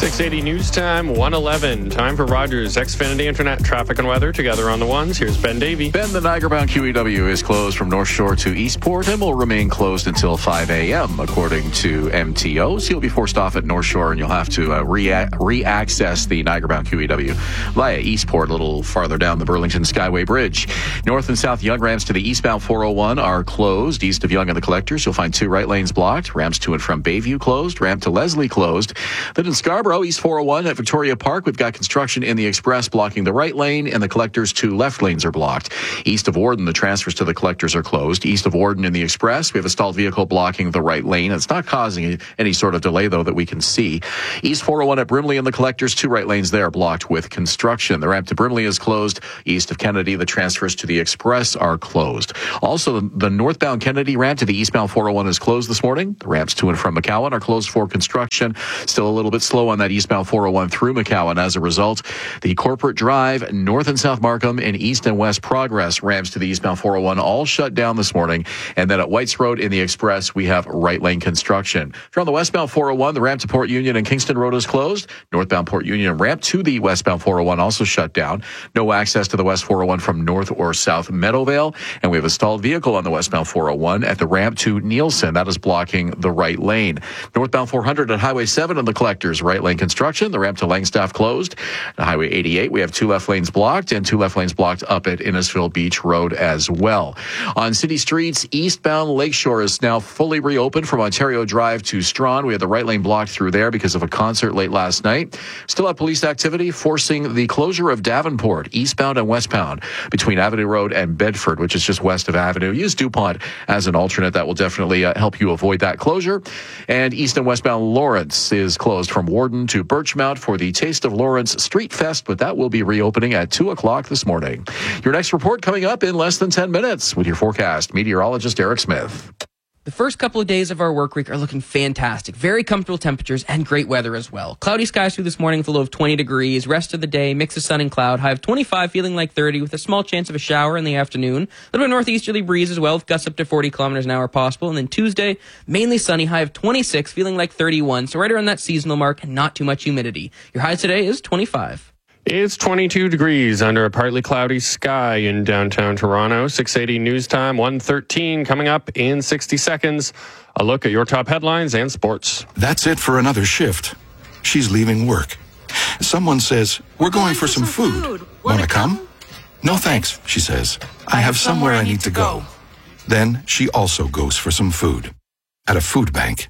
680 News Time, 1:11. Time for Rogers Xfinity Internet traffic and weather. Together on the ones, here's Ben Davey. Ben, the Niagara-bound QEW is closed from North Shore to Eastport and will remain closed until 5 a.m., according to MTO. So you'll be forced off at North Shore, and you'll have to re-access the Niagara-bound QEW via Eastport, a little farther down the Burlington Skyway Bridge. North and South Yonge ramps to the eastbound 401 are closed. East of Yonge and the Collectors, you'll find two right lanes blocked. Ramps to and from Bayview closed. Ramp to Leslie closed. Then in Scarborough, East 401 at Victoria Park, we've got construction in the Express blocking the right lane, and the Collectors' two left lanes are blocked. East of Warden, the transfers to the Collectors are closed. East of Warden in the Express, we have a stalled vehicle blocking the right lane. It's not causing any sort of delay, though, that we can see. East 401 at Brimley and the Collectors, two right lanes there blocked with construction. The ramp to Brimley is closed. East of Kennedy, the transfers to the Express are closed. Also, the northbound Kennedy ramp to the eastbound 401 is closed this morning. The ramps to and from McCowan are closed for construction. Still a little bit slow on that eastbound 401 through McCowan. As a result, the Corporate Drive, North and South Markham, and East and West Progress ramps to the eastbound 401 all shut down this morning. And then at Whites Road in the Express, we have right lane construction. If you're on the westbound 401, the ramp to Port Union and Kingston Road is closed. Northbound Port Union ramp to the westbound 401 also shut down. No access to the West 401 from North or South Meadowvale. And we have a stalled vehicle on the westbound 401 at the ramp to Nielsen. That is blocking the right lane. Northbound 400 at Highway 7 and the Collectors, right lane construction. The ramp to Langstaff closed. The Highway 88, we have two left lanes blocked and two left lanes blocked up at Innisfil Beach Road as well. On city streets, eastbound Lakeshore is now fully reopened from Ontario Drive to Strawn. We had the right lane blocked through there because of a concert late last night. Still have police activity forcing the closure of Davenport, eastbound and westbound, between Avenue Road and Bedford, which is just west of Avenue. Use DuPont as an alternate. That will definitely help you avoid that closure. And east and westbound Lawrence is closed from Warden to Birchmount for the Taste of Lawrence Street Fest, but that will be reopening at 2 o'clock this morning. Your next report coming up in less than 10 minutes with your forecast, meteorologist Eric Smith. The first couple of days of our work week are looking fantastic. Very comfortable temperatures and great weather as well. Cloudy skies through this morning with a low of 20 degrees. Rest of the day, mix of sun and cloud. High of 25, feeling like 30 with a small chance of a shower in the afternoon. A little bit northeasterly breeze as well with gusts up to 40 kilometers an hour possible. And then Tuesday, mainly sunny. High of 26, feeling like 31. So right around that seasonal mark and not too much humidity. Your high today is 25. It's 22 degrees under a partly cloudy sky in downtown Toronto. 680 News Time, 1:13 coming up in 60 seconds. A look at your top headlines and sports. That's it for another shift. She's leaving work. Someone says, "We're going for some food. Wanna come?" "No thanks," she says. "I have somewhere I need to go." Then she also goes for some food. At a food bank.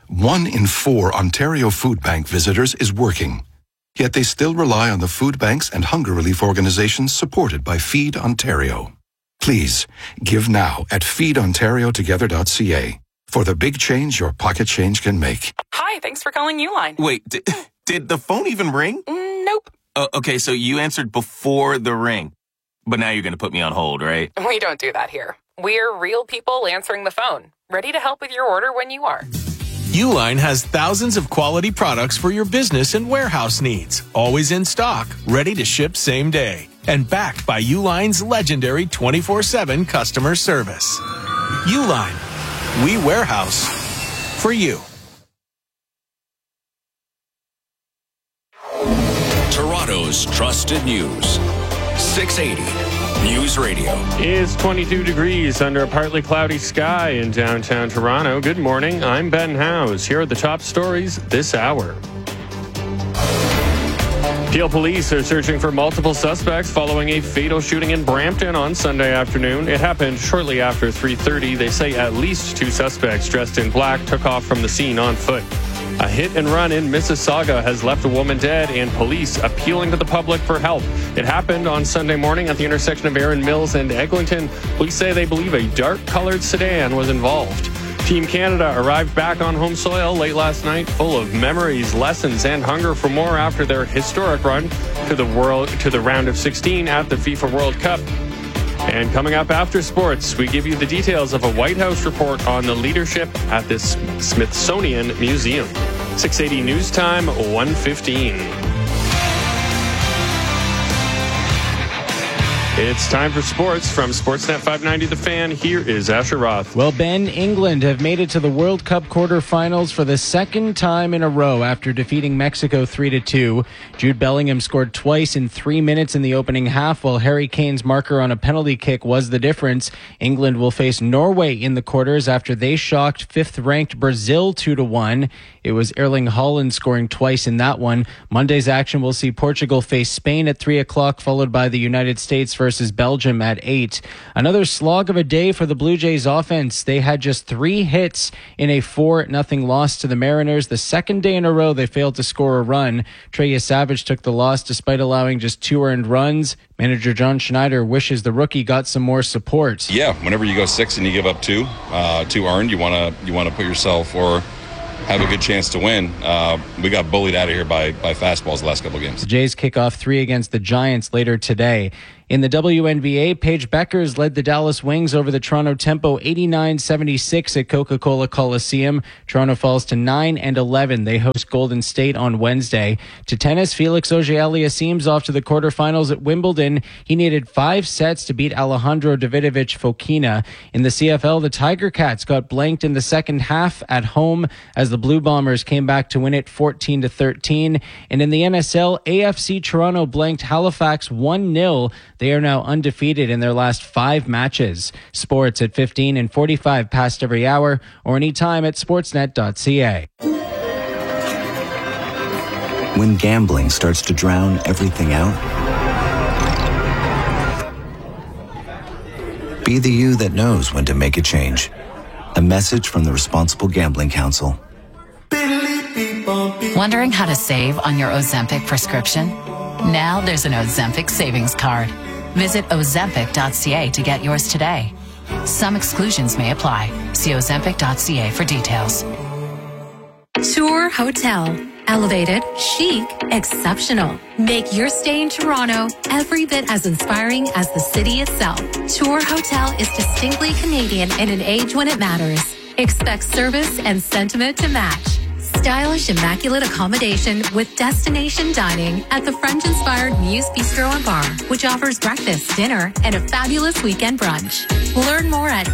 1 in 4 Ontario Food Bank visitors is working. Yet they still rely on the food banks and hunger relief organizations supported by Feed Ontario. Please, give now at feedontariotogether.ca for the big change your pocket change can make. Hi, thanks for calling Uline. Wait, did the phone even ring? Nope. Okay, so you answered before the ring. But now you're going to put me on hold, right? We don't do that here. We're real people answering the phone, ready to help with your order when you are. Uline has thousands of quality products for your business and warehouse needs. Always in stock, ready to ship same day. And backed by Uline's legendary 24/7 customer service. Uline. We warehouse for you. Toronto's trusted news. 680 News Radio. It's 22 degrees under a partly cloudy sky in downtown Toronto. Good morning. I'm Ben Howes. Here are the top stories this hour. Peel police are searching for multiple suspects following a fatal shooting in Brampton on Sunday afternoon. It happened shortly after 3:30. They say at least 2 suspects dressed in black took off from the scene on foot. A hit and run in Mississauga has left a woman dead and police appealing to the public for help. It happened on Sunday morning at the intersection of Erin Mills and Eglinton. Police say they believe a dark-colored sedan was involved. Team Canada arrived back on home soil late last night, full of memories, lessons, and hunger for more after their historic run to the round of 16 at the FIFA World Cup. And coming up after sports, we give you the details of a White House report on the leadership at this Smithsonian Museum. 680 News Time, 1:15. It's time for sports from Sportsnet 590 The Fan. Here is Asher Roth. Well, Ben, England have made it to the World Cup quarterfinals for the second time in a row after defeating Mexico 3-2. Jude Bellingham scored twice in 3 minutes in the opening half, while Harry Kane's marker on a penalty kick was the difference. England will face Norway in the quarters after they shocked fifth-ranked Brazil 2-1. It was Erling Haaland scoring twice in that one. Monday's action will see Portugal face Spain at 3 o'clock, followed by the United States versus Belgium at 8. Another slog of a day for the Blue Jays offense. They had just 3 hits in a 4-0 loss to the Mariners. The second day in a row they failed to score a run. Trey Savage took the loss despite allowing just 2 earned runs. Manager John Schneider wishes the rookie got some more support. Yeah, whenever you go 6 and you give up 2 earned, you want to put yourself or have a good chance to win. We got bullied out of here by fastballs the last couple games. The Jays kick off 3 against the Giants later today. In the WNBA, Paige Beckers led the Dallas Wings over the Toronto Tempo 89-76 at Coca-Cola Coliseum. Toronto falls to 9-11. They host Golden State on Wednesday. To tennis, Felix Auger-Aliassime's off to the quarterfinals at Wimbledon. He needed 5 sets to beat Alejandro Davidovich Fokina. In the CFL, the Tiger Cats got blanked in the second half at home as the Blue Bombers came back to win it 14-13. And in the NSL, AFC Toronto blanked Halifax 1-0. They are now undefeated in their last 5 matches. Sports at 15 and 45 past every hour or anytime at sportsnet.ca. When gambling starts to drown everything out, be the you that knows when to make a change. A message from the Responsible Gambling Council. Wondering how to save on your Ozempic prescription? Now there's an Ozempic savings card. Visit Ozempic.ca to get yours today. Some exclusions may apply. See Ozempic.ca for details. Tour Hotel. Elevated, chic, exceptional. Make your stay in Toronto every bit as inspiring as the city itself. Tour Hotel is distinctly Canadian in an age when it matters. Expect service and sentiment to match. Stylish, immaculate accommodation with destination dining at the French-inspired Muse Bistro and Bar, which offers breakfast, dinner, and a fabulous weekend brunch. Learn more at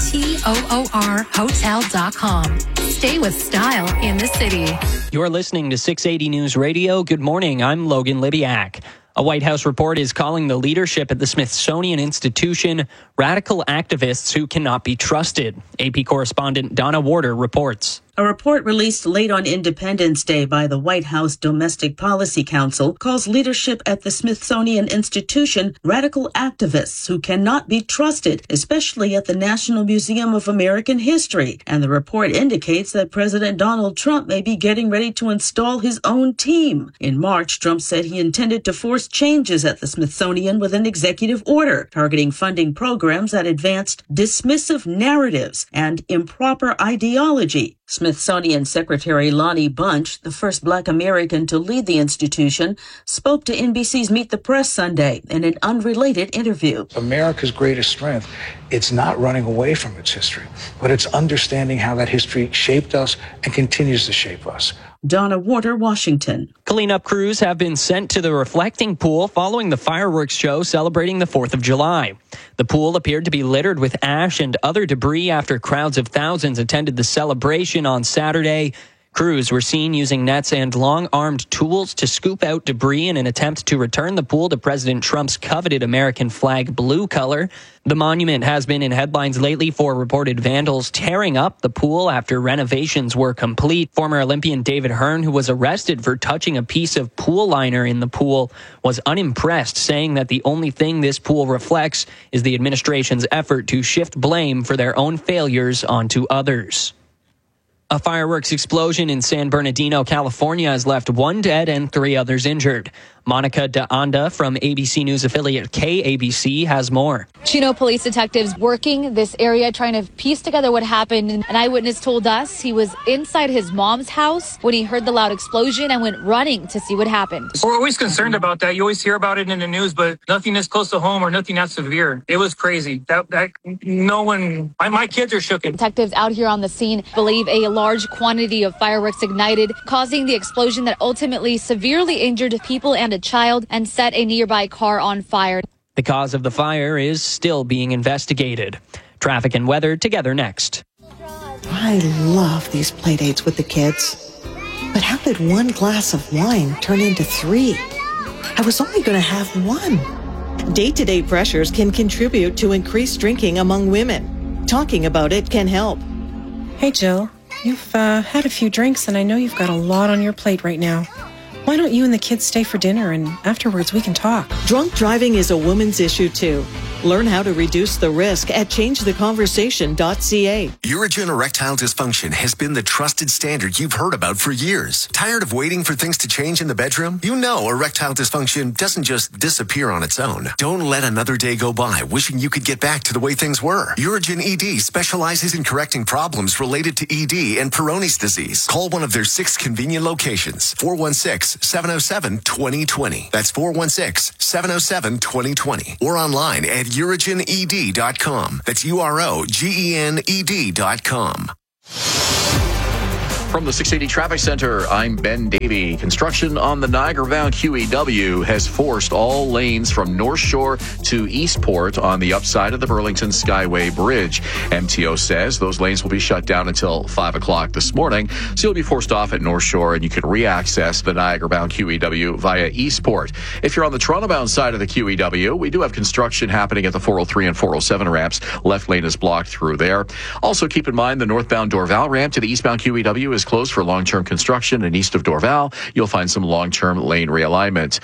TOORhotel.com. Stay with style in the city. You're listening to 680 News Radio. Good morning. I'm Logan Libiak. A White House report is calling the leadership at the Smithsonian Institution radical activists who cannot be trusted. AP correspondent Donna Warder reports. A report released late on Independence Day by the White House Domestic Policy Council calls leadership at the Smithsonian Institution radical activists who cannot be trusted, especially at the National Museum of American History. And the report indicates that President Donald Trump may be getting ready to install his own team. In March, Trump said he intended to force changes at the Smithsonian with an executive order targeting funding programs that advanced dismissive narratives and improper ideology. Smithsonian Secretary Lonnie Bunch, the first Black American to lead the institution, spoke to NBC's Meet the Press Sunday in an unrelated interview. America's greatest strength, it's not running away from its history, but it's understanding how that history shaped us and continues to shape us. Donna Warder, Washington. Cleanup crews have been sent to the reflecting pool following the fireworks show celebrating the 4th of July. The pool appeared to be littered with ash and other debris after crowds of thousands attended the celebration on Saturday. Crews were seen using nets and long-armed tools to scoop out debris in an attempt to return the pool to President Trump's coveted American flag blue color. The monument has been in headlines lately for reported vandals tearing up the pool after renovations were complete. Former Olympian David Hearn, who was arrested for touching a piece of pool liner in the pool, was unimpressed, saying that the only thing this pool reflects is the administration's effort to shift blame for their own failures onto others. A fireworks explosion in San Bernardino, California has left 1 dead and 3 others injured. Monica de Anda from ABC News affiliate KABC has more. Chino police detectives working this area trying to piece together what happened. An eyewitness told us he was inside his mom's house when he heard the loud explosion and went running to see what happened. We're always concerned about that. You always hear about it in the news, but nothing this close to home or nothing that severe. It was crazy. My kids are shook. Detectives out here on the scene believe a large quantity of fireworks ignited, causing the explosion that ultimately severely injured people and a child and set a nearby car on fire. The cause of the fire is still being investigated. Traffic and weather together next. I love these play dates with the kids. But how did one glass of wine turn into 3? I was only going to have 1. Day-to-day pressures can contribute to increased drinking among women. Talking about it can help. Hey, Jill. You've had a few drinks, and I know you've got a lot on your plate right now. Why don't you and the kids stay for dinner, and afterwards we can talk? Drunk driving is a woman's issue, too. Learn how to reduce the risk at changetheconversation.ca. Urigen erectile dysfunction has been the trusted standard you've heard about for years. Tired of waiting for things to change in the bedroom? You know erectile dysfunction doesn't just disappear on its own. Don't let another day go by wishing you could get back to the way things were. Urigen ED specializes in correcting problems related to ED and Peyronie's disease. Call one of their 6 convenient locations. 416-707-2020. That's 416-707-2020. Or online at UrigenED.com. That's UROGENED.com. From the 680 Traffic Center, I'm Ben Davey. Construction on the Niagara-bound QEW has forced all lanes from North Shore to Eastport on the upside of the Burlington Skyway Bridge. MTO says those lanes will be shut down until 5 o'clock this morning, so you'll be forced off at North Shore and you can re-access the Niagara-bound QEW via Eastport. If you're on the Toronto-bound side of the QEW, we do have construction happening at the 403 and 407 ramps. Left lane is blocked through there. Also, keep in mind the northbound Dorval ramp to the eastbound QEW is closed for long-term construction, and east of Dorval, you'll find some long-term lane realignment.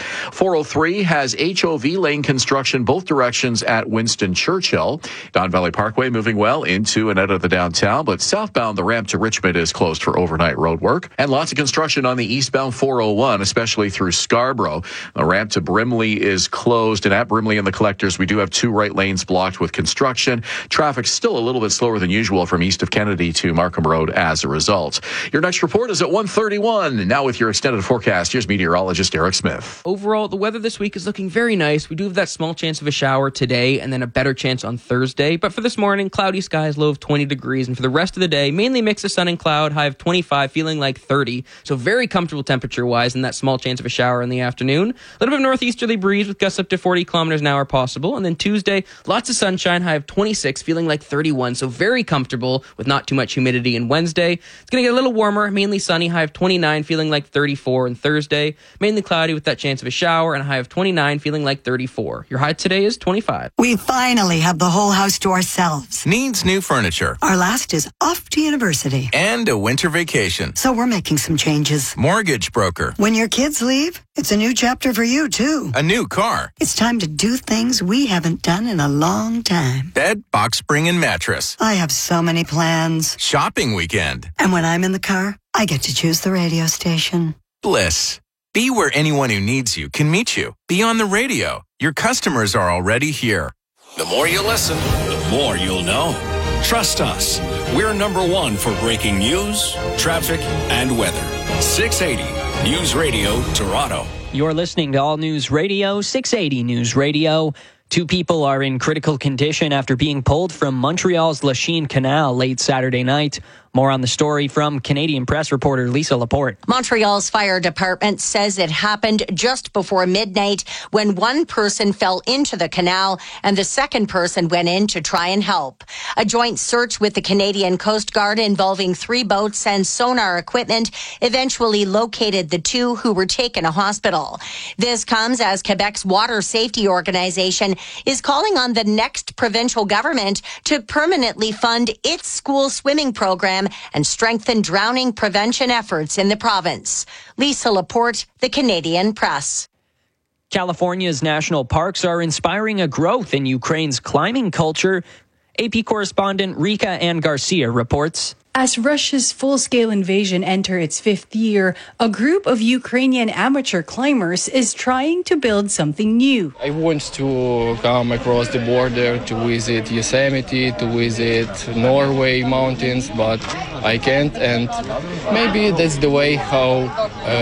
403 has HOV lane construction both directions at Winston Churchill. Don Valley Parkway moving well into and out of the downtown, but southbound the ramp to Richmond is closed for overnight road work. And lots of construction on the eastbound 401, especially through Scarborough. The ramp to Brimley is closed, and at Brimley and the Collectors, we do have 2 right lanes blocked with construction. Traffic's still a little bit slower than usual from east of Kennedy to Markham Road as a result. Your next report is at 1:31. Now with your extended forecast, here's meteorologist Eric Smith. Overall, the weather this week is looking very nice. We do have that small chance of a shower today and then a better chance on Thursday. But for this morning, cloudy skies, low of 20 degrees. And for the rest of the day, mainly mix of sun and cloud, high of 25, feeling like 30. So very comfortable temperature-wise and that small chance of a shower in the afternoon. A little bit of northeasterly breeze with gusts up to 40 kilometers an hour possible. And then Tuesday, lots of sunshine, high of 26, feeling like 31. So very comfortable with not too much humidity. And Wednesday, it's going to get a little warmer, mainly sunny, high of 29, feeling like 34. And Thursday, mainly cloudy with that chance of a shower and a high of 29, feeling like 34. Your high today is 25. We finally have the whole house to ourselves. Needs new furniture. Our last is off to university. And a winter vacation. So we're making some changes. Mortgage broker. When your kids leave, it's a new chapter for you, too. A new car. It's time to do things we haven't done in a long time. Bed, box spring, and mattress. I have so many plans. Shopping weekend. And when I'm in the car, I get to choose the radio station. Bliss. Be where anyone who needs you can meet you. Be on the radio. Your customers are already here. The more you listen, the more you'll know. Trust us. We're #1 for breaking news, traffic, and weather. 680 News Radio, Toronto. You're listening to All News Radio, 680 News Radio. 2 people are in critical condition after being pulled from Montreal's Lachine Canal late Saturday night. More on the story from Canadian Press reporter Lisa Laporte. Montreal's fire department says it happened just before midnight when one person fell into the canal and the second person went in to try and help. A joint search with the Canadian Coast Guard involving 3 boats and sonar equipment eventually located the 2 who were taken to hospital. This comes as Quebec's Water Safety Organization is calling on the next provincial government to permanently fund its school swimming program and strengthen drowning prevention efforts in the province. Lisa Laporte, the Canadian Press. California's national parks are inspiring a growth in Ukraine's climbing culture. AP correspondent Rika Ann Garcia reports. As Russia's full-scale invasion enters its 5th year, a group of Ukrainian amateur climbers is trying to build something new. I want to come across the border to visit Yosemite, to visit Norway mountains, but I can't, and maybe that's the way how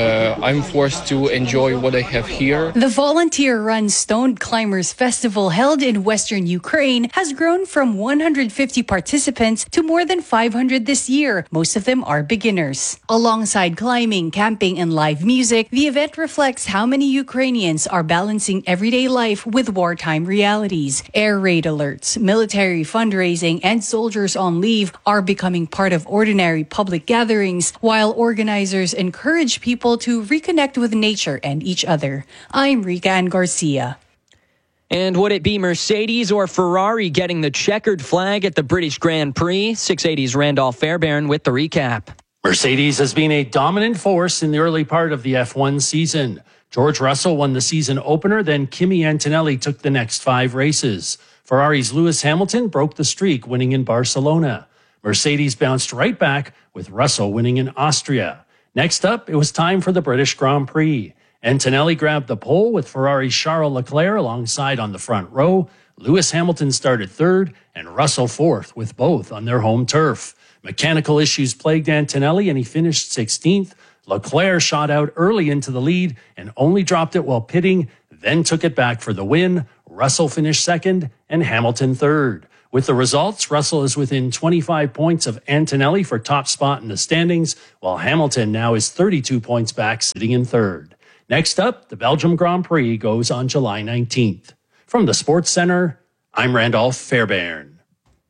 I'm forced to enjoy what I have here. The volunteer-run Stoned Climbers Festival held in western Ukraine has grown from 150 participants to more than 500 this this year. Most of them are beginners. Alongside climbing, camping, and live music, the event reflects how many Ukrainians are balancing everyday life with wartime realities. Air raid alerts, military fundraising, and soldiers on leave are becoming part of ordinary public gatherings, while organizers encourage people to reconnect with nature and each other. I'm Rika Ann Garcia. And would it be Mercedes or Ferrari getting the checkered flag at the British Grand Prix? 680's Randolph Fairbairn with the recap. Mercedes has been a dominant force in the early part of the F1 season. George Russell won the season opener, then Kimi Antonelli took the next 5 races. Ferrari's Lewis Hamilton broke the streak, winning in Barcelona. Mercedes bounced right back, with Russell winning in Austria. Next up, it was time for the British Grand Prix. Antonelli grabbed the pole with Ferrari's Charles Leclerc alongside on the front row. Lewis Hamilton started third and Russell fourth, with both on their home turf. Mechanical issues plagued Antonelli and he finished 16th. Leclerc shot out early into the lead and only dropped it while pitting, then took it back for the win. Russell finished second and Hamilton third. With the results, Russell is within 25 points of Antonelli for top spot in the standings, while Hamilton now is 32 points back, sitting in third. Next up, the Belgium Grand Prix goes on July 19th. From the Sports Center, I'm Randolph Fairbairn.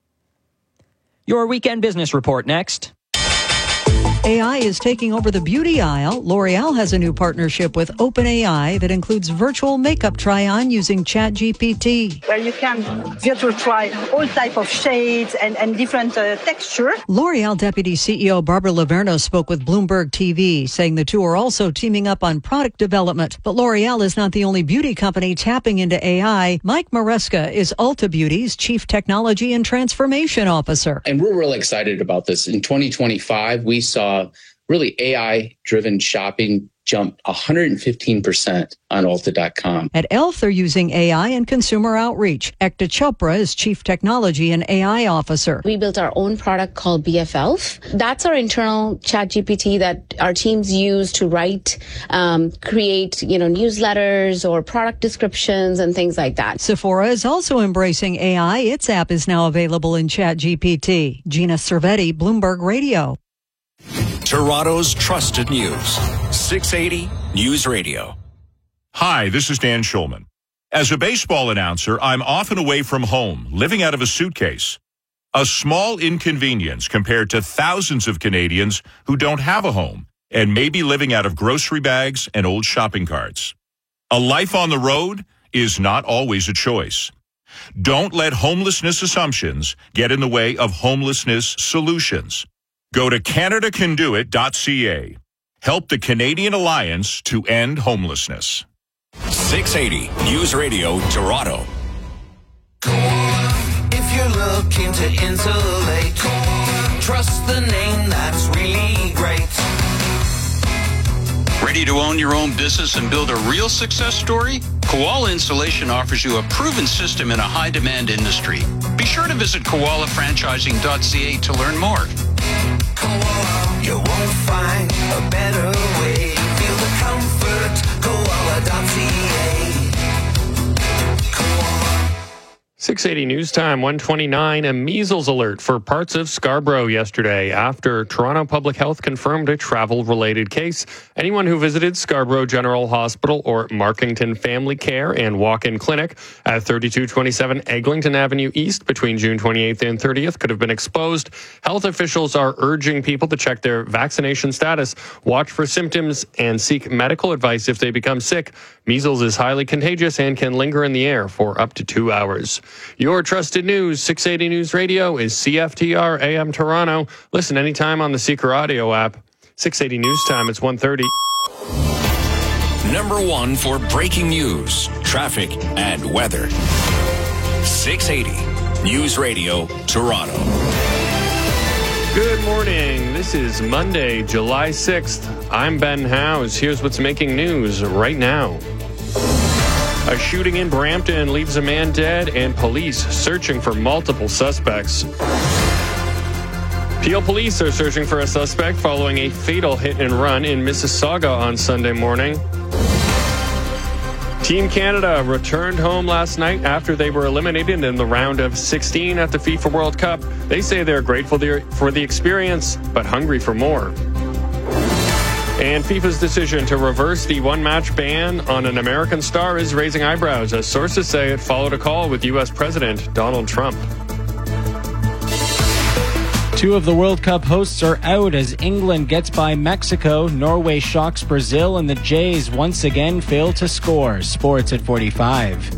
Your weekend business report next. AI is taking over the beauty aisle. L'Oreal has a new partnership with OpenAI that includes virtual makeup try-on using ChatGPT. Where you can virtual try all type of shades and different texture. L'Oreal Deputy CEO Barbara Laverno spoke with Bloomberg TV, saying the two are also teaming up on product development. But L'Oreal is not the only beauty company tapping into AI. Mike Maresca is Ulta Beauty's Chief Technology and Transformation Officer. And we're really excited about this. In 2025, we saw really AI-driven shopping jump 115% on Ulta.com. At e.l.f., they're using AI and consumer outreach. Ekta Chopra is Chief Technology and AI Officer. We built our own product called BFELF. That's our internal ChatGPT that our teams use to write, create, newsletters or product descriptions and things like that. Sephora is also embracing AI. Its app is now available in ChatGPT. Gina Cervetti, Bloomberg Radio. Toronto's trusted news. 680 News Radio. Hi, this is Dan Schulman. As a baseball announcer, I'm often away from home, living out of a suitcase. A small inconvenience compared to thousands of Canadians who don't have a home and may be living out of grocery bags and old shopping carts. A life on the road is not always a choice. Don't let homelessness assumptions get in the way of homelessness solutions. Go to CanadaCanDoIt.ca. Help the Canadian Alliance to end homelessness. 680 News Radio, Toronto. If you're looking to insulate, trust the name that's really great. Ready to own your own business and build a real success story? Koala Installation offers you a proven system in a high-demand industry. Be sure to visit koalafranchising.ca to learn more. Koala, you won't find a better way. Feel the comfort, koala.ca. 680 News Time, 1:29, a measles alert for parts of Scarborough yesterday after Toronto Public Health confirmed a travel-related case. Anyone who visited Scarborough General Hospital or Markington Family Care and Walk-In Clinic at 3227 Eglinton Avenue East between June 28th and 30th could have been exposed. Health officials are urging people to check their vaccination status, watch for symptoms, and seek medical advice if they become sick. Measles is highly contagious and can linger in the air for up to 2 hours. Your trusted news, 680 News Radio, is CFTR AM Toronto. Listen anytime on the Seeker Audio app. 680 News Time, it's 1:30. Number one for breaking news, traffic, and weather. 680 News Radio, Toronto. Good morning. This is Monday, July 6th. I'm Ben Howes. Here's what's making news right now. A shooting in Brampton leaves a man dead and police searching for multiple suspects. Peel police are searching for a suspect following a fatal hit and run in Mississauga on Sunday morning. Team Canada returned home last night after they were eliminated in the round of 16 at the FIFA World Cup. They say they're grateful for the experience, but hungry for more. And FIFA's decision to reverse the one-match ban on an American star is raising eyebrows, as sources say it followed a call with U.S. President Donald Trump. Two of the World Cup hosts are out as England gets by Mexico, Norway shocks Brazil, and the Jays once again fail to score. Sports at 45.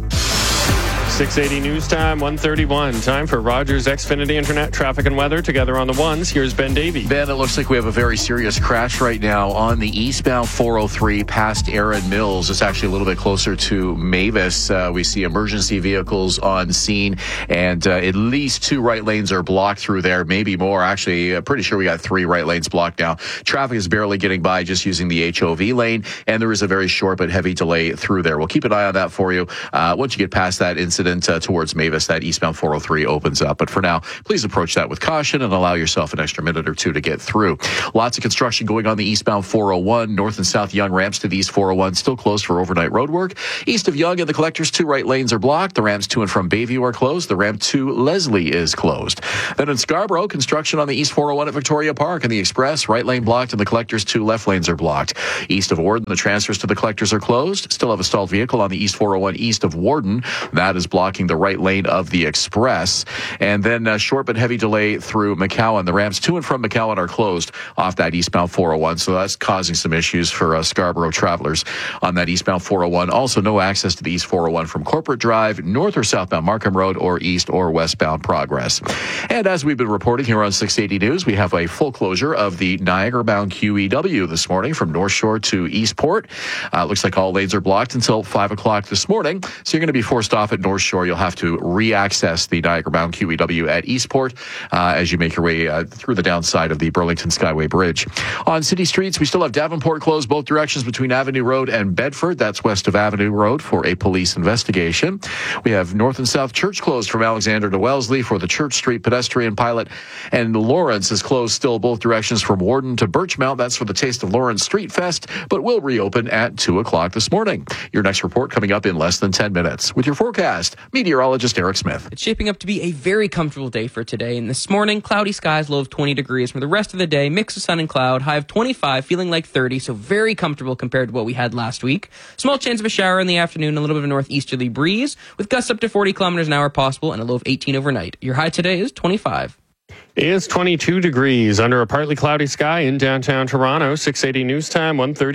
680 News Time, 1:31. Time for Rogers Xfinity Internet traffic and weather. Together on the ones, here's Ben Davey. Ben, it looks like we have a very serious crash right now on the eastbound 403 past Erin Mills. It's actually a little bit closer to Mavis. We see emergency vehicles on scene, and at least 2 right lanes are blocked through there, maybe more. Actually, pretty sure we got 3 right lanes blocked now. Traffic is barely getting by just using the HOV lane, and there is a very short but heavy delay through there. We'll keep an eye on that for you. Once you get past that incident, towards Mavis, that eastbound 403 opens up. But for now, please approach that with caution and allow yourself an extra minute or two to get through. Lots of construction going on the eastbound 401. North and South Yonge ramps to the East 401 still closed for overnight road work. East of Yonge and the Collectors, 2 right lanes are blocked. The ramps to and from Bayview are closed. The ramp to Leslie is closed. Then in Scarborough, construction on the East 401 at Victoria Park and the Express, right lane blocked and the Collectors, 2 left lanes are blocked. East of Warden, the transfers to the Collectors are closed. Still have a stalled vehicle on the East 401 east of Warden. That is blocking the right lane of the Express. And then a short but heavy delay through McCowan. The ramps to and from McCowan are closed off that eastbound 401. So that's causing some issues for Scarborough travelers on that eastbound 401. Also, no access to the East 401 from Corporate Drive, north or southbound Markham Road, or east or westbound Progress. And as we've been reporting here on 680 News, we have a full closure of the Niagara-bound QEW this morning from North Shore to Eastport. Looks like all lanes are blocked until 5 o'clock this morning. So you're going to be forced off at North Shore. You'll have to re-access the Niagara-bound QEW at Eastport as you make your way through the downside of the Burlington Skyway Bridge. On city streets, we still have Davenport closed both directions between Avenue Road and Bedford. That's west of Avenue Road for a police investigation. We have North and South Church closed from Alexander to Wellesley for the Church Street pedestrian pilot. And Lawrence is closed still both directions from Warden to Birchmount. That's for the Taste of Lawrence Street Fest, but will reopen at 2 o'clock this morning. Your next report coming up in less than 10 minutes. With your forecast, meteorologist Eric Smith. It's shaping up to be a very comfortable day for today. And this morning, cloudy skies, low of 20 degrees. For the rest of the day, mix of sun and cloud, high of 25, feeling like 30, so very comfortable compared to what we had last week. Small chance of a shower in the afternoon, a little bit of a northeasterly breeze, with gusts up to 40 kilometers an hour possible, and a low of 18 overnight. Your high today is 25. It's 22 degrees under a partly cloudy sky in downtown Toronto. 680 News Time,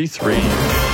1:33.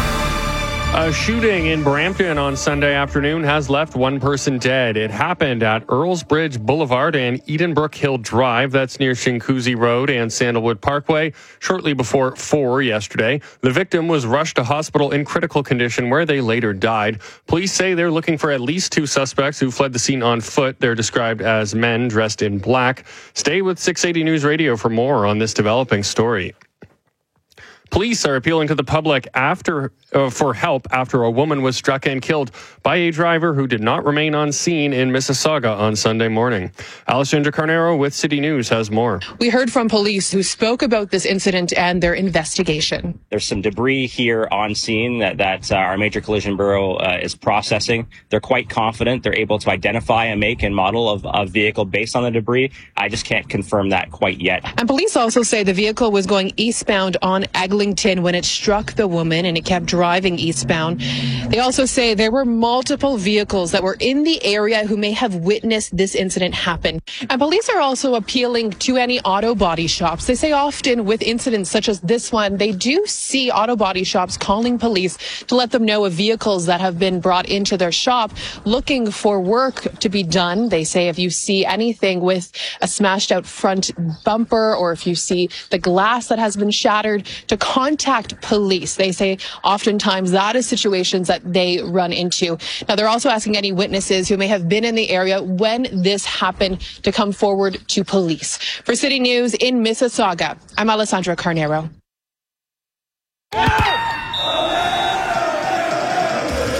A shooting in Brampton on Sunday afternoon has left one person dead. It happened at Earls Bridge Boulevard and Edenbrook Hill Drive. That's near Shinkuzi Road and Sandalwood Parkway. Shortly before 4 yesterday, the victim was rushed to hospital in critical condition where they later died. Police say they're looking for at least 2 suspects who fled the scene on foot. They're described as men dressed in black. Stay with 680 News Radio for more on this developing story. Police are appealing to the public for help after a woman was struck and killed by a driver who did not remain on scene in Mississauga on Sunday morning. Alessandra Carnero with City News has more. We heard from police who spoke about this incident and their investigation. There's some debris here on scene that our Major Collision Bureau is processing. They're quite confident they're able to identify a make and model of a vehicle based on the debris. I just can't confirm that quite yet. And police also say the vehicle was going eastbound on Eglinton when it struck the woman, and it kept driving eastbound. They also say there were multiple vehicles that were in the area who may have witnessed this incident happen. And police are also appealing to any auto body shops. They say often with incidents such as this one, they do see auto body shops calling police to let them know of vehicles that have been brought into their shop looking for work to be done. They say if you see anything with a smashed out front bumper, or if you see the glass that has been shattered, to contact police. They say oftentimes that is situations that they run into. Now, they're also asking any witnesses who may have been in the area when this happened to come forward to police. For City News in Mississauga, I'm Alessandra Carnero.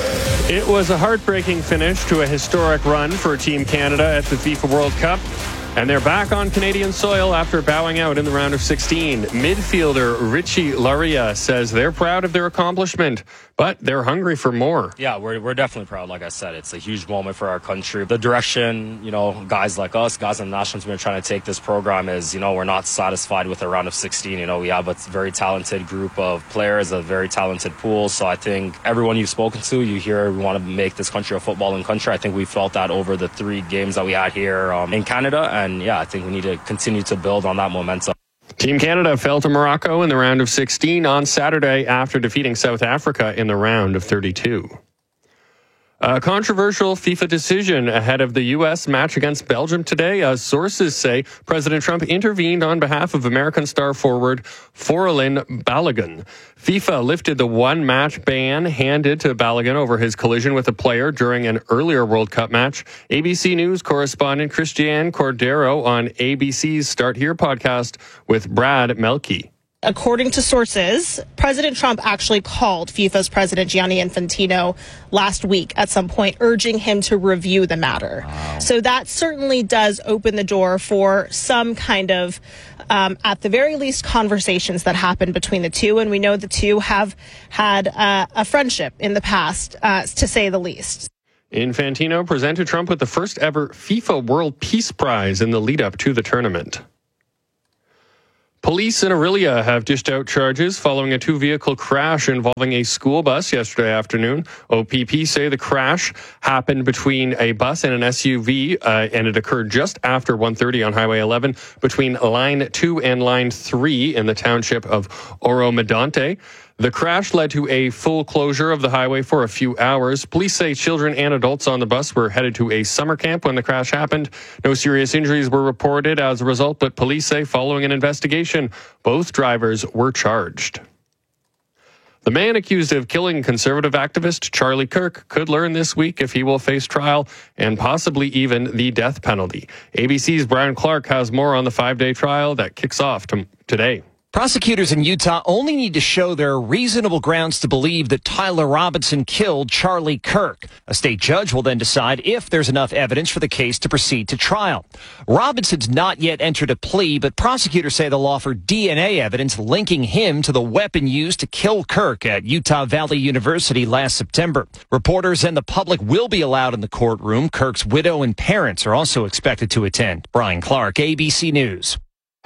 It was a heartbreaking finish to a historic run for Team Canada at the FIFA World Cup. And they're back on Canadian soil after bowing out in the round of 16. Midfielder Richie Laryea says they're proud of their accomplishment, but they're hungry for more. Yeah, we're definitely proud. Like I said, it's a huge moment for our country. The direction, guys like us, guys in the national team are trying to take this program is, we're not satisfied with a round of 16. We have a very talented group of players, a very talented pool. So I think everyone you've spoken to, you hear we want to make this country a footballing country. I think we felt that over the 3 games that we had here in Canada. And yeah, I think we need to continue to build on that momentum. Team Canada fell to Morocco in the round of 16 on Saturday after defeating South Africa in the round of 32. A controversial FIFA decision ahead of the U.S. match against Belgium today, as sources say President Trump intervened on behalf of American star forward Forollin Balogun. FIFA lifted the one-match ban handed to Balogun over his collision with a player during an earlier World Cup match. ABC News correspondent Christiane Cordero on ABC's Start Here podcast with Brad Melke. According to sources, President Trump actually called FIFA's president Gianni Infantino last week at some point, urging him to review the matter. Wow. So that certainly does open the door for some kind of, at the very least, conversations that happen between the two. And we know the two have had a friendship in the past, to say the least. Infantino presented Trump with the first ever FIFA World Peace Prize in the lead up to the tournament. Police in Orillia have dished out charges following a 2-vehicle crash involving a school bus yesterday afternoon. OPP say the crash happened between a bus and an SUV, and it occurred just after 1:30 on Highway 11 between Line 2 and Line 3 in the township of Oro Medonte. The crash led to a full closure of the highway for a few hours. Police say children and adults on the bus were headed to a summer camp when the crash happened. No serious injuries were reported as a result, but police say following an investigation, both drivers were charged. The man accused of killing conservative activist Charlie Kirk could learn this week if he will face trial and possibly even the death penalty. ABC's Brian Clark has more on the 5-day trial that kicks off today. Prosecutors in Utah only need to show there are reasonable grounds to believe that Tyler Robinson killed Charlie Kirk. A state judge will then decide if there's enough evidence for the case to proceed to trial. Robinson's not yet entered a plea, but prosecutors say they'll offer DNA evidence linking him to the weapon used to kill Kirk at Utah Valley University last September. Reporters and the public will be allowed in the courtroom. Kirk's widow and parents are also expected to attend. Brian Clark, ABC News.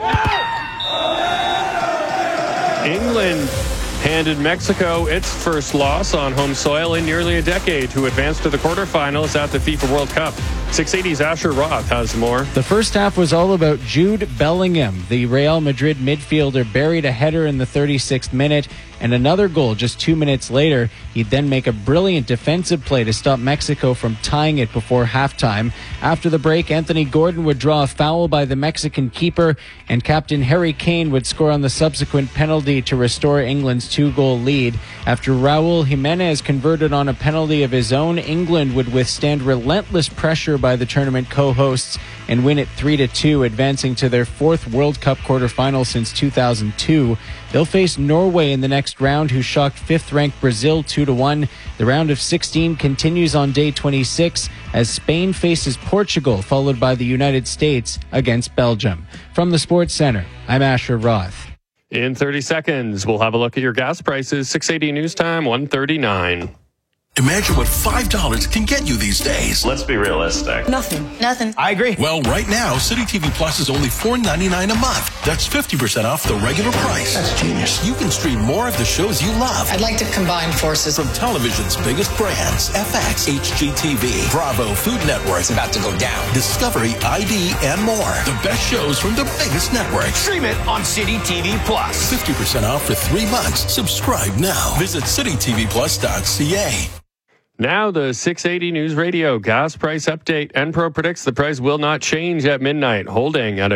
England handed Mexico its first loss on home soil in nearly a decade to advance to the quarterfinals at the FIFA World Cup. 680's Asher Roth has more. The first half was all about Jude Bellingham. The Real Madrid midfielder buried a header in the 36th minute and another goal just 2 minutes later. He'd then make a brilliant defensive play to stop Mexico from tying it before halftime. After the break, Anthony Gordon would draw a foul by the Mexican keeper, and captain Harry Kane would score on the subsequent penalty to restore England's 2-goal lead. After Raul Jimenez converted on a penalty of his own, England would withstand relentless pressure by the tournament co-hosts and win it 3-2, advancing to their 4th World Cup quarterfinal since 2002. They'll face Norway in the next round, who shocked 5th-ranked Brazil 2-1. The round of 16 continues on day 26 as Spain faces Portugal, followed by the United States against Belgium. From the Sports Center, I'm Asher Roth. In 30 seconds, we'll have a look at your gas prices. 680 News Time, 1:39. Imagine what $5 can get you these days. Let's be realistic. Nothing. I agree. Well, right now, City TV Plus is only $4.99 a month. That's 50% off the regular price. That's genius. You can stream more of the shows you love. I'd like to combine forces. From television's biggest brands, FX, HGTV, Bravo, Food Network. It's about to go down. Discovery, ID, and more. The best shows from the biggest networks. Stream it on City TV Plus. 50% off for 3 months. Subscribe now. Visit citytvplus.ca. Now the 680 News Radio gas price update. Enpro predicts the price will not change at midnight, holding at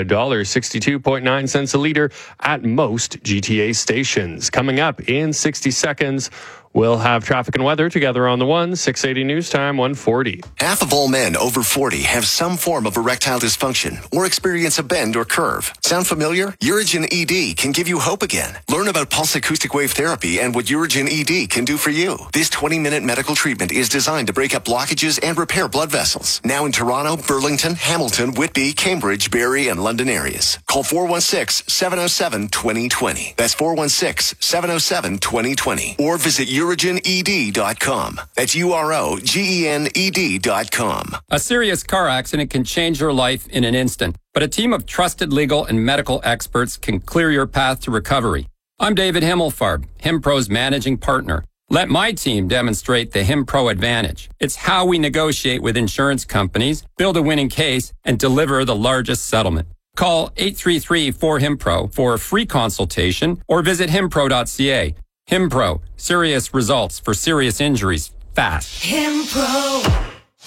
$1.62.9 a liter at most GTA stations. Coming up in 60 seconds, We'll have traffic and weather together on the one, 680 News Time, 140. Half of all men over 40 have some form of erectile dysfunction or experience a bend or curve. Sound familiar? Urigen ED can give you hope again. Learn about pulse acoustic wave therapy and what Urigen ED can do for you. This 20-minute medical treatment is designed to break up blockages and repair blood vessels. Now in Toronto, Burlington, Hamilton, Whitby, Cambridge, Barrie, and London areas. Call 416-707-2020. That's 416-707-2020. Or visit UrigenED.com. That's UROGENED.com. A serious car accident can change your life in an instant, but a team of trusted legal and medical experts can clear your path to recovery. I'm David Himmelfarb, HimPro's managing partner. Let my team demonstrate the HimPro advantage. It's how we negotiate with insurance companies, build a winning case, and deliver the largest settlement. Call 833-4HIMPRO for a free consultation or visit himpro.ca. HimPro, serious results for serious injuries, fast. HimPro.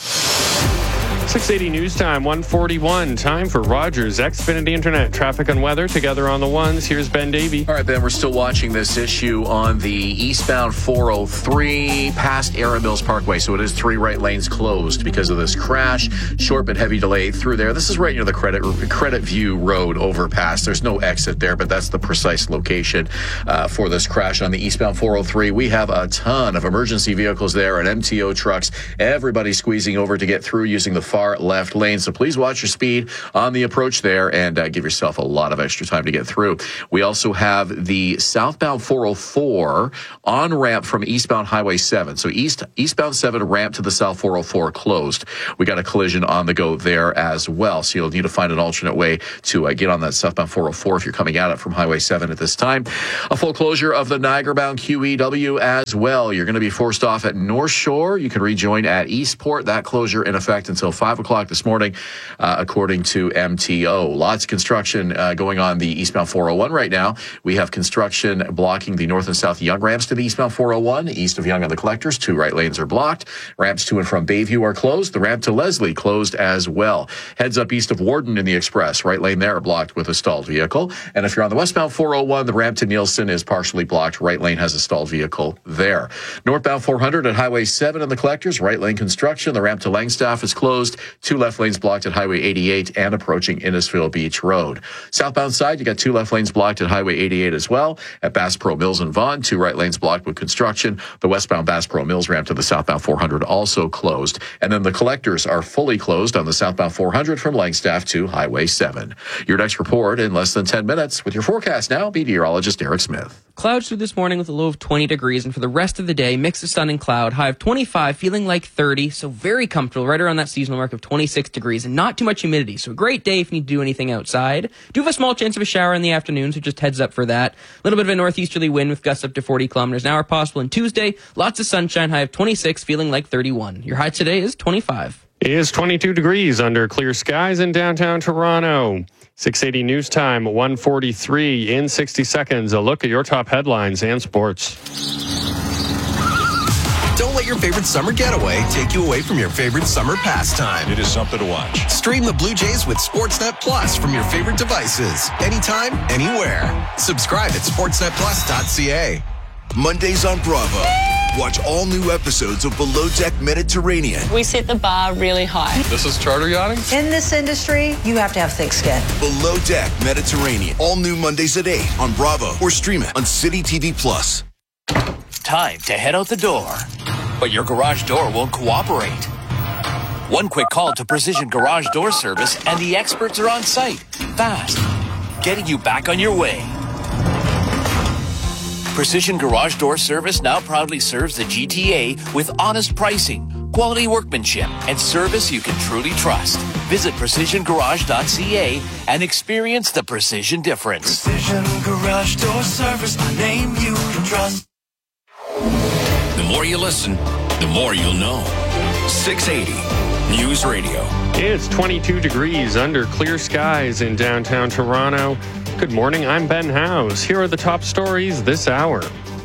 680 News Time, 141. Time for Rogers Xfinity Internet. Traffic and weather together on the ones. Here's Ben Davey. All right, Ben, we're still watching this issue on the eastbound 403 past Erin Mills Parkway. So it is 3 right lanes closed because of this crash. Short but heavy delay through there. This is right near the Credit View Road overpass. There's no exit there, but that's the precise location for this crash on the eastbound 403. We have a ton of emergency vehicles there and MTO trucks. Everybody squeezing over to get through using the far left lane. So please watch your speed on the approach there and give yourself a lot of extra time to get through. We also have the southbound 404 on ramp from eastbound Highway 7. So eastbound 7 ramp to the south 404 closed. We got a collision on the go there as well. So you'll need to find an alternate way to get on that southbound 404 if you're coming at it from Highway 7 at this time. A full closure of the Niagara-bound QEW as well. You're going to be forced off at North Shore. You can rejoin at Eastport. That closure in effect until 5 o'clock this morning, according to MTO. Lots of construction going on the eastbound 401 right now. We have construction blocking the north and south Yonge ramps to the eastbound 401. East of Yonge on the Collectors, 2 right lanes are blocked. Ramps to and from Bayview are closed. The ramp to Leslie closed as well. Heads up east of Warden in the Express. Right lane there blocked with a stalled vehicle. And if you're on the westbound 401, the ramp to Nielsen is partially blocked. Right lane has a stalled vehicle there. Northbound 400 at Highway 7 in the Collectors. Right lane construction. The ramp to Langstaff is closed. 2 left lanes blocked at Highway 88 and approaching Innisfil Beach Road. Southbound side, you got 2 left lanes blocked at Highway 88 as well. At Bass Pro Mills and Vaughan, 2 right lanes blocked with construction. The westbound Bass Pro Mills ramp to the southbound 400 also closed. And then the Collectors are fully closed on the southbound 400 from Langstaff to Highway 7. Your next report in less than 10 minutes with your forecast now, meteorologist Eric Smith. Clouds through this morning with a low of 20 degrees, and for the rest of the day, mix of sun and cloud, high of 25, feeling like 30, so very comfortable, right around that seasonal mark of 26 degrees, and not too much humidity, so a great day if you need to do anything outside. Do have a small chance of a shower in the afternoon, so just heads up for that. A little bit of a northeasterly wind with gusts up to 40 kilometers an hour possible, and Tuesday, lots of sunshine, high of 26, feeling like 31. Your high today is 25. It is 22 degrees under clear skies in downtown Toronto. 680 News Time, 143. In 60 seconds, a look at your top headlines and sports. Don't let your favorite summer getaway take you away from your favorite summer pastime. It is something to watch. Stream the Blue Jays with Sportsnet Plus from your favorite devices. Anytime, anywhere. Subscribe at sportsnetplus.ca. Mondays on Bravo. Watch all new episodes of Below Deck Mediterranean. We set the bar really high. This is charter yachting? In this industry, you have to have thick skin. Below Deck Mediterranean. All new Mondays at 8 on Bravo or stream it on City TV Plus. Time to head out the door, but your garage door won't cooperate. One quick call to Precision Garage Door Service and the experts are on site, fast, getting you back on your way. Precision Garage Door Service now proudly serves the GTA with honest pricing, quality workmanship, and service you can truly trust. Visit precisiongarage.ca and experience the precision difference. Precision Garage Door Service, a name you can trust. The more you listen, the more you'll know. 680 News Radio. It's 22 degrees under clear skies in downtown Toronto. Good morning, I'm Ben Howes. Here are the top stories this hour.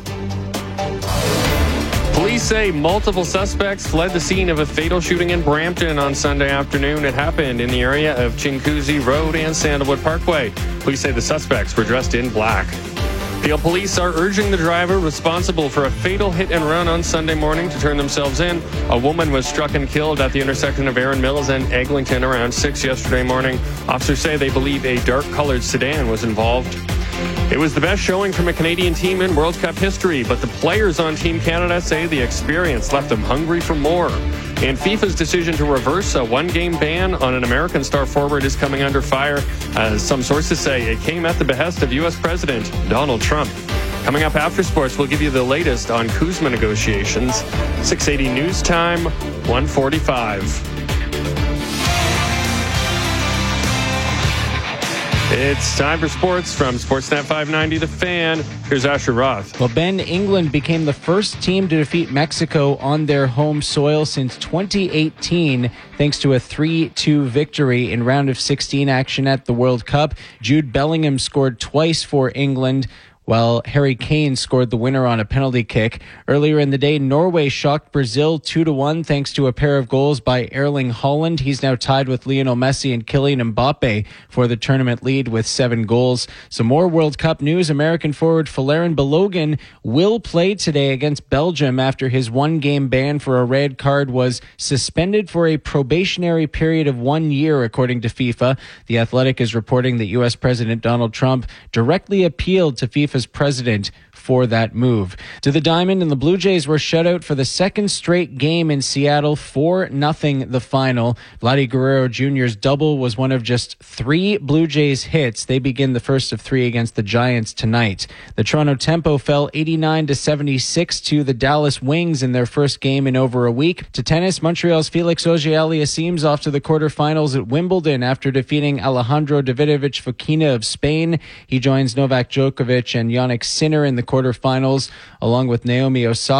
Police say multiple suspects fled the scene of a fatal shooting in Brampton on Sunday afternoon. It happened in the area of Chinguacousy Road and Sandalwood Parkway. Police say the suspects were dressed in black. Peel police are urging the driver responsible for a fatal hit and run on Sunday morning to turn themselves in. A woman was struck and killed at the intersection of Erin Mills and Eglinton around 6 yesterday morning. Officers say they believe a dark-colored sedan was involved. It was the best showing from a Canadian team in World Cup history, but the players on Team Canada say the experience left them hungry for more. And FIFA's decision to reverse a one-game ban on an American star forward is coming under fire. As some sources say, it came at the behest of U.S. President Donald Trump. Coming up after sports, we'll give you the latest on Kuzma negotiations. 680 News Time, 1:45. It's time for sports from Sportsnet 590 The Fan. Here's Asher Roth. Well, Ben, England became the first team to defeat Mexico on their home soil since 2018, thanks to a 3-2 victory in round of 16 action at the World Cup. Jude Bellingham scored twice for England, while Harry Kane scored the winner on a penalty kick. Earlier in the day, Norway shocked Brazil 2-1 thanks to a pair of goals by Erling Haaland. He's now tied with Lionel Messi and Kylian Mbappe for the tournament lead with 7 goals. Some more World Cup news. American forward Folarin Balogun will play today against Belgium after his one-game ban for a red card was suspended for a probationary period of 1 year, according to FIFA. The Athletic is reporting that U.S. President Donald Trump directly appealed to FIFA's president for that move. To the diamond, and the Blue Jays were shut out for the second straight game in Seattle, 4-0 the final. Vladdy Guerrero Jr.'s double was one of just 3 Blue Jays hits. They begin the first of 3 against the Giants tonight. The Toronto Tempo fell 89-76 to the Dallas Wings in their first game in over a week. To tennis, Montreal's Felix Auger-Aliassime's off to the quarterfinals at Wimbledon after defeating Alejandro Davidovich Fokina of Spain. He joins Novak Djokovic and Jannik Sinner in the quarterfinals, along with Naomi Osaka